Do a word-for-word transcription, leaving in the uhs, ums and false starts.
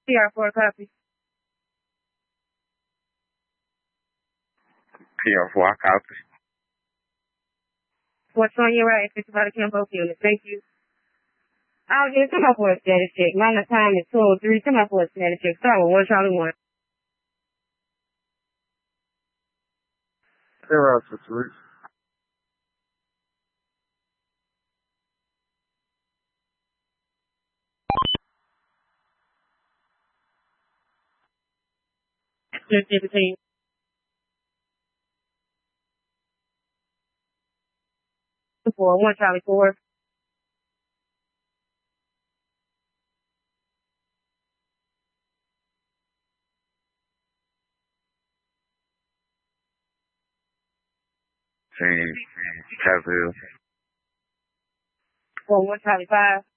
C R four copy. P R four, I copy. What's on your right? It's about to kill both units. Thank you. I'll just come up for a status check. My time is two oh three. Come up for a status check. Start with one Charlie one. Zero to three. Just fifteen. For one Charlie four. Team, Capital. For one Charlie five.